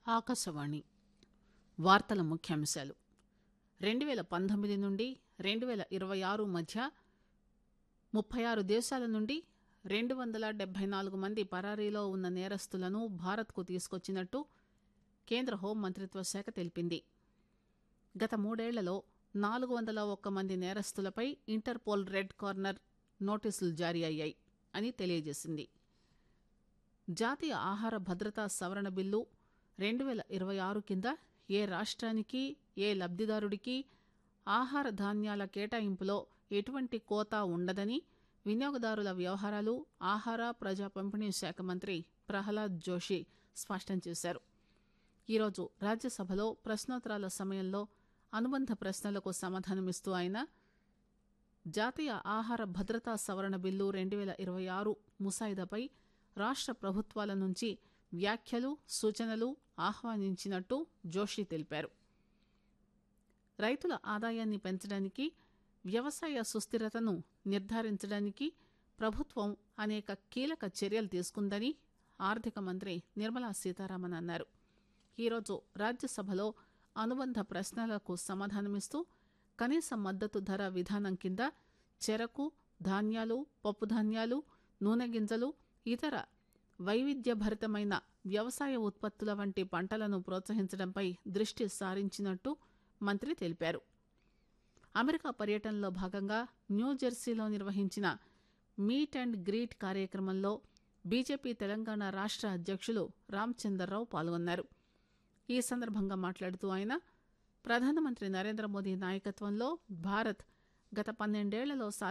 ఆకాశవాణి వార్తల ముఖ్యాంశాలు 2019 నుండి 2026 మధ్య 36 దేశాల నుండి 274 మంది పరారీలో ఉన్న నేరస్తులను భారత్కు తీసుకొచ్చినట్టు కేంద్ర హోంమంత్రిత్వ శాఖ తెలిపింది. గత మూడేళ్లలో 401 మంది నేరస్తులపై ఇంటర్పోల్ రెడ్ కార్నర్ నోటీసులు జారీ అయ్యాయి అని తెలియజేసింది. జాతీయ ఆహార భద్రతా సవరణ బిల్లు 2026 కింద ఏ రాష్ట్రానికి, ఏ లబ్దిదారుడికి ఆహార ధాన్యాల కేటాయింపులో ఎటువంటి కోతా ఉండదని వినియోగదారుల వ్యవహారాలు, ఆహార, ప్రజా పంపిణీ శాఖ మంత్రి ప్రహ్లాద్ జోషి స్పష్టం చేశారు. ఈరోజు రాజ్యసభలో ప్రశ్నోత్తరాల సమయంలో అనుబంధ ప్రశ్నలకు సమాధానమిస్తూ ఆయన జాతీయ ఆహార భద్రతా సవరణ బిల్లు 2026 ముసాయిదాపై రాష్ట్ర ప్రభుత్వాల నుంచి వ్యాఖ్యలు, సూచనలు ఆహ్వానించినట్టు జోషి తెలిపారు. రైతుల ఆదాయాన్ని పెంచడానికి, వ్యవసాయ సుస్థిరతను నిర్ధారించడానికి ప్రభుత్వం అనేక కీలక చర్యలు తీసుకుందని ఆర్థిక మంత్రి నిర్మలా సీతారామన్ అన్నారు. ఈరోజు రాజ్యసభలో అనుబంధ ప్రశ్నలకు సమాధానమిస్తూ కనీస మద్దతు ధర విధానం కింద చెరకు, ధాన్యాలు, పప్పుధాన్యాలు, నూనె గింజలు, ఇతర వైవిధ్యభరితమైన వ్యవసాయ ఉత్పత్తుల వంటి పంటలను ప్రోత్సహించడంపై దృష్టి సారించినట్టు మంత్రి తెలిపారు. అమెరికా పర్యటనలో భాగంగా న్యూజెర్సీలో నిర్వహించిన మీట్ అండ్ గ్రీట్ కార్యక్రమంలో బీజేపీ తెలంగాణ రాష్ట్ర అధ్యక్షులు రామచందర్రావు పాల్గొన్నారు. ఈ సందర్భంగా మాట్లాడుతూ ఆయన ప్రధానమంత్రి నరేంద్ర మోదీ నాయకత్వంలో భారత్ గత 12 ఏళ్లలో